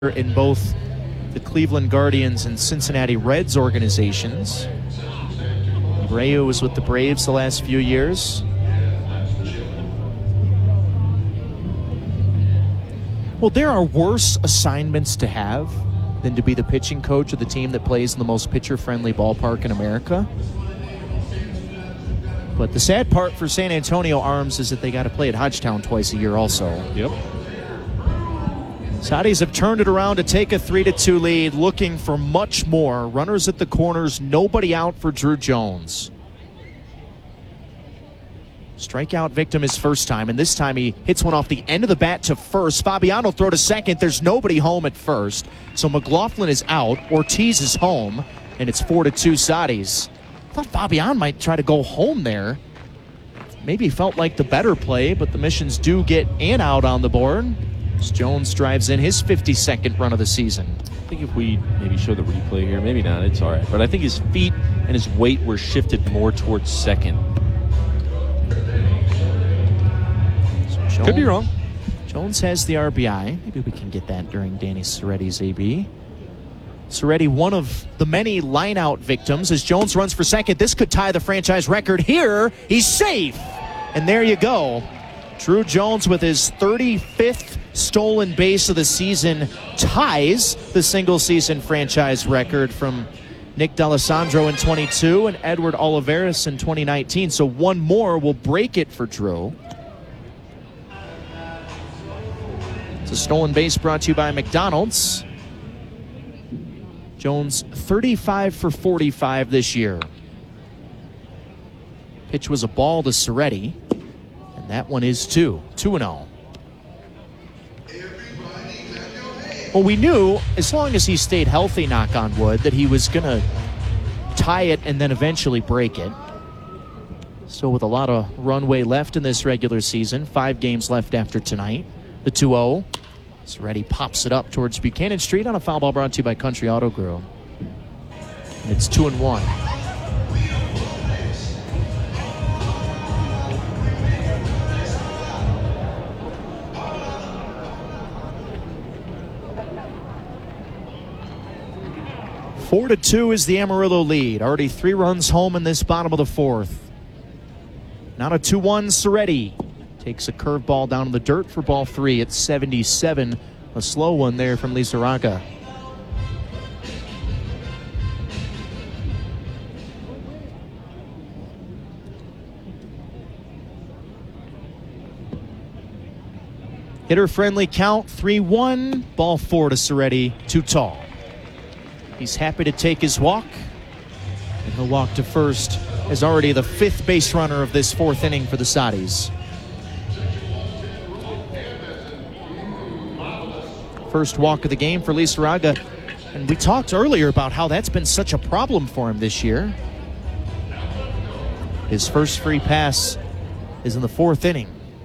in both the Cleveland Guardians and Cincinnati Reds organizations. Abreu was with the Braves the last few years. Well, there are worse assignments to have than to be the pitching coach of the team that plays in the most pitcher-friendly ballpark in America. But the sad part for San Antonio Arms is that they got to play at Hodgetown twice a year also. Yep. Saudis have turned it around to take a 3-2 lead, looking for much more. Runners at the corners, nobody out for Drew Jones. Strikeout victim his first time, and this time he hits one off the end of the bat to first. Fabiano throw to second. There's nobody home at first. So McLaughlin is out. Ortiz is home, and it's 4-2 Saudis. I thought Fabiano might try to go home there. Maybe felt like the better play, but the Missions do get an out on the board. Jones drives in his 52nd run of the season. I think if we maybe show the replay here, maybe not, it's all right. But I think his feet and his weight were shifted more towards second. So Could be wrong. Jones has the RBI. Maybe we can get that during Danny Serretti's AB. Serretti, one of the many line-out victims, as Jones runs for second. This could tie the franchise record here. He's safe. And there you go. Drew Jones, with his 35th stolen base of the season, ties the single-season franchise record from Nick D'Alessandro in 22 and Edward Olivares in 2019. So one more will break it for Drew. It's a stolen base brought to you by McDonald's. Jones 35 for 45 this year. Pitch was a ball to Serretti. That one is 2-0. Well, we knew as long as he stayed healthy, knock on wood, that he was going to tie it and then eventually break it. So with a lot of runway left in this regular season, 5 games left after tonight, the 2-0. Serretti pops it up towards Buchanan Street on a foul ball brought to you by Country Auto Grill. And it's 2-1. Four to 2 is the Amarillo lead. Already 3 runs home in this bottom of the 4th. Now a 2-1 Serretti. Takes a curveball down in the dirt for ball 3 at 77. A slow one there from Lizarraga. Hitter-friendly count, 3-1. Ball 4 to Serretti, too tall. He's happy to take his walk, and he'll walk to first as already the 5th base runner of this 4th inning for the Saudis. First walk of the game for Lizarraga, and we talked earlier about how that's been such a problem for him this year. His first free pass is in the 4th inning.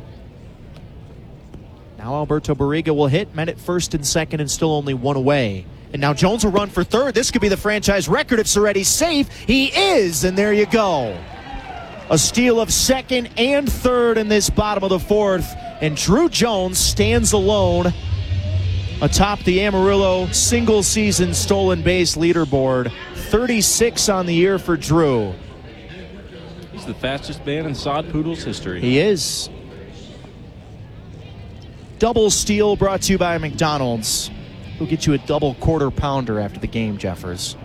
Now Alberto Barriga will hit, men at first and second, and still only 1 away. And now Jones will run for third. This could be the franchise record if Serretti's safe. He is, and there you go. A steal of second and third in this bottom of the 4th. And Drew Jones stands alone atop the Amarillo single-season stolen base leaderboard. 36 on the year for Drew. He's the fastest man in Sod Poodles history. He is. Double steal brought to you by McDonald's. We'll get you a double quarter pounder after the game, Jeffers.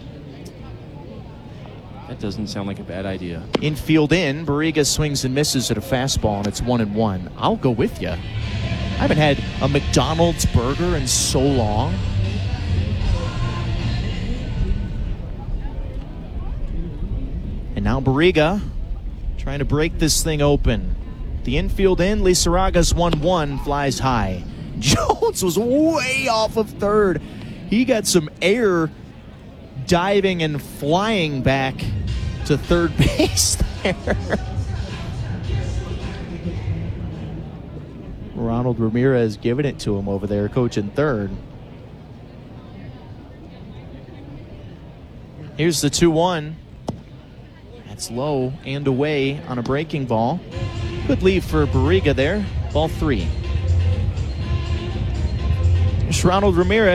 That doesn't sound like a bad idea. Infield in, Barriga swings and misses at a fastball, and it's 1-1. I'll go with you. I haven't had a McDonald's burger in so long. And now Barriga trying to break this thing open. The infield in, Lizarraga's 1-1, flies high. Jones was way off of third. He got some air diving and flying back to third base there. Ronald Ramirez giving it to him over there, coaching third. Here's the 2-1. That's low and away on a breaking ball. Good leave for Barriga there. Ball 3. Ronald Ramirez.